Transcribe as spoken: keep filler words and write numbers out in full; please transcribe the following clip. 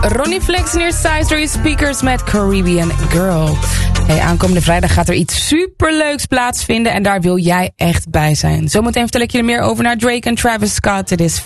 Ronnie Flex en eerst Size door je speakers met Caribbean Girl. Hey, aankomende vrijdag gaat er iets superleuks plaatsvinden en daar wil jij echt bij zijn. Zometeen vertel ik je er meer over naar Drake en Travis Scott. Dit is